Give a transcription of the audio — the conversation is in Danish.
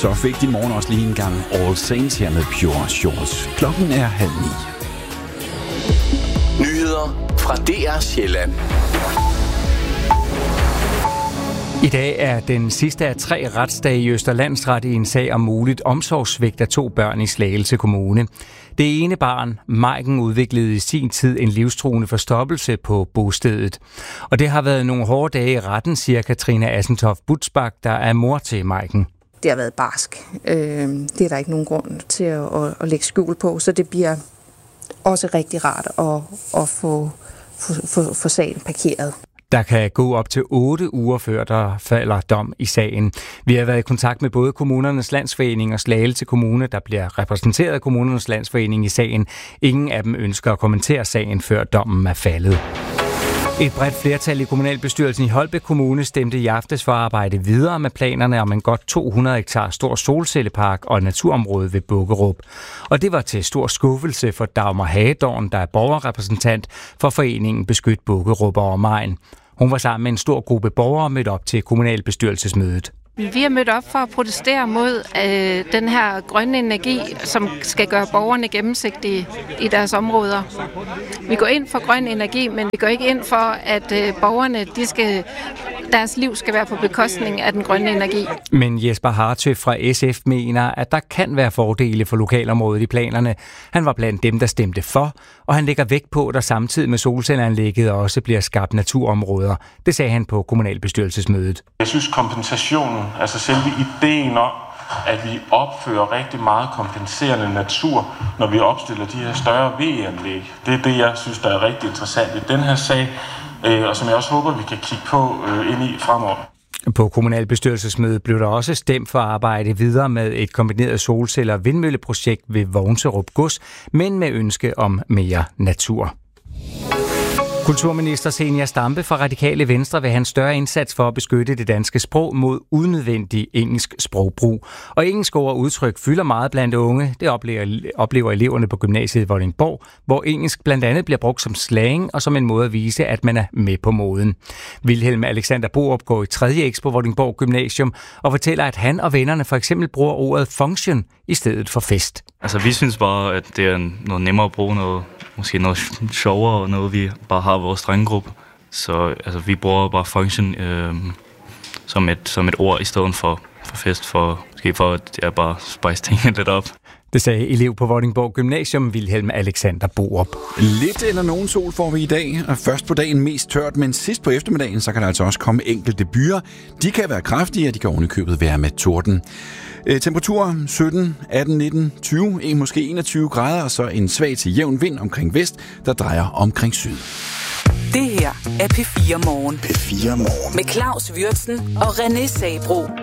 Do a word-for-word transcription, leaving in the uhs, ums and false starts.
Så fik din morgen også lige en gang All Saints her med Pure Shorts. Klokken er halv ni. Nyheder fra D R Sjælland. I dag er den sidste af tre retsdage i Østerlandsret i en sag om muligt omsorgssvigt af to børn i Slagelse Kommune. Det ene barn, Maiken, udviklede i sin tid en livstruende forstoppelse på bostedet. Og det har været nogle hårde dage i retten, siger Katrine Assentoft Butzbach, der er mor til Maiken. Det har været barsk. Det er der ikke nogen grund til at, at lægge skjul på, så det bliver også rigtig rart at, at få, få, få, få sagen parkeret. Der kan gå op til otte uger før der falder dom i sagen. Vi har været i kontakt med både Kommunernes Landsforening og Slagelse Kommune, der bliver repræsenteret af Kommunernes Landsforening i sagen. Ingen af dem ønsker at kommentere sagen, før dommen er faldet. Et bredt flertal i kommunalbestyrelsen i Holbæk Kommune stemte i aftes for at arbejde videre med planerne om en godt to hundrede hektar stor solcellepark og naturområde ved Bukkerup. Og det var til stor skuffelse for Dagmar Hagedorn, der er borgerrepræsentant for foreningen Beskyt Bukkerup og omegn. Hun var sammen med en stor gruppe borgere mødt op til kommunalbestyrelsesmødet. Vi er mødt op for at protestere mod øh, den her grønne energi, som skal gøre borgerne gennemsigtige i deres områder. Vi går ind for grøn energi, men vi går ikke ind for, at øh, borgerne, de skal, deres liv skal være på bekostning af den grønne energi. Men Jesper Hartø fra S F mener, at der kan være fordele for lokalområdet i planerne. Han var blandt dem, der stemte for, og han lægger vægt på, at der samtidig med solcelleanlægget også bliver skabt naturområder. Det sagde han på kommunalbestyrelsesmødet. Jeg synes kompensationen, altså selve ideen om, at vi opfører rigtig meget kompenserende natur, når vi opstiller de her større V E-anlæg. Det er det, jeg synes, der er rigtig interessant i den her sag, og som jeg også håber, vi kan kigge på ind i fremover. På kommunalbestyrelsesmødet blev der også stemt for at arbejde videre med et kombineret solceller- og vindmølleprojekt ved Vognserup Gods, men med ønske om mere natur. Kulturminister Zenia Stampe fra Radikale Venstre vil have en større indsats for at beskytte det danske sprog mod unødvendig engelsk sprogbrug. Og engelsk ord og udtryk fylder meget blandt unge. Det oplever, oplever eleverne på gymnasiet i Vordingborg, hvor engelsk blandt andet bliver brugt som slang og som en måde at vise, at man er med på moden. Wilhelm Alexander Borup går i tredje X på Vordingborg Gymnasium og fortæller, at han og vennerne for eksempel bruger ordet function i stedet for fest. Altså vi synes bare, at det er noget nemmere at bruge noget, måske noget sjovere, noget vi bare har i vores drengegruppe. Så altså, vi bruger bare function øh, som, et, som et ord i stedet for, for fest, for, måske for at jeg bare spice tingene lidt op. Det sagde elev på Vordingborg Gymnasium, Wilhelm Alexander Borup. Lidt eller nogen sol får vi i dag, og først på dagen mest tørt, men sidst på eftermiddagen, så kan der altså også komme enkelte byer. De kan være kraftige, og de kan ovenikøbet være med torden. Temperaturer sytten, atten, nitten, tyve, måske enogtyve grader, og så en svag til jævn vind omkring vest, der drejer omkring syd. Det her er P fire Morgen. P fire Morgen. Med Claus Wyrtzen og René Sabro.